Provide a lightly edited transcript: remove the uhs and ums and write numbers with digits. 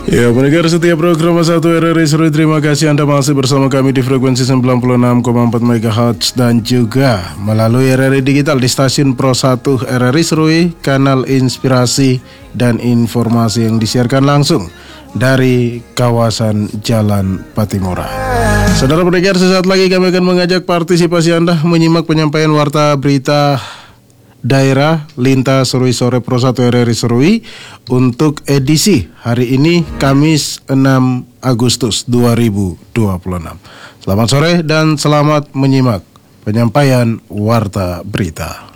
Ya, pendengar setiap program 1 RRI Serui, terima kasih Anda masih bersama kami di frekuensi 96,4 MHz dan juga melalui RRI Digital di stasiun Pro 1 RRI Serui, kanal inspirasi dan informasi yang disiarkan langsung dari kawasan Jalan Patimura. Saudara pendengar, sesaat lagi kami akan mengajak partisipasi Anda menyimak penyampaian warta berita daerah Lintas Serui Sore Pro 1 RRI Serui untuk edisi hari ini Kamis 6 Agustus 2026. Selamat sore dan selamat menyimak penyampaian warta berita.